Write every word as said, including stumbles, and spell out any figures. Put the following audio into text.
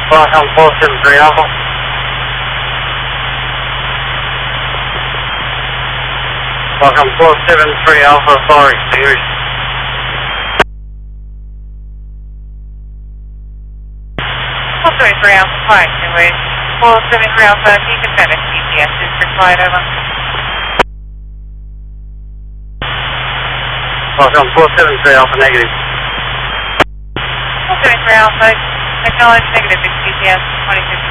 Welcome four seven three Alpha. Welcome four seven three Alpha, sorry, serious. four seven three Alpha, flight, anyway. four seven three Alpha, can you confirm if G P S is for flight, over? Welcome four seven three Alpha, negative. four seven three Alpha, acknowledge negative G P S, twenty-six